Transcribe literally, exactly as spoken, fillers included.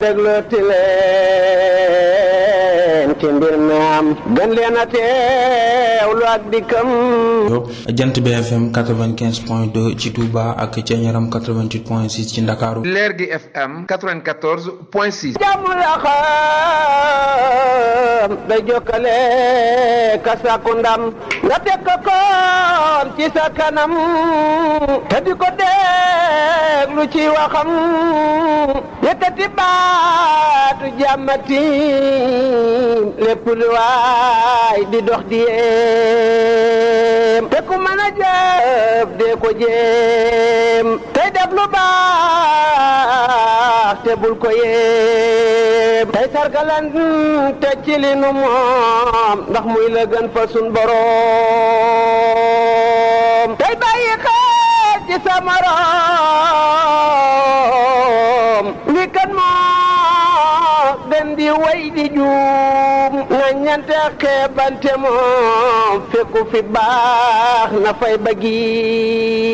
déglooti leen ci mbir mi am gën leen a teewlu ak dikkam. Jant B F M quatre-vingt-quinze point deux ci Touba ak ca Ñaram quatre-vingt-huit point six ci Ndakaaru. Leer gi F M quatre-vingt-quatorze point six. jàmm la xam day jokkale ka sàkku ndam nga teg ko koon ci sa kanam te di ko déglu ci waxam yëkkati baatu jàmmati lépp lu waay di dox di yéem te ku mën a jëf dee ko jéem tey def lu baax te bul ko yéem tey sargalan te ci li nu moom ndax muy la gën fa sun boroom tey bàyyi xel ci sa morom li kan moo gën di way di juum na ñante xeebante moom fekku fi baax na fay bëggi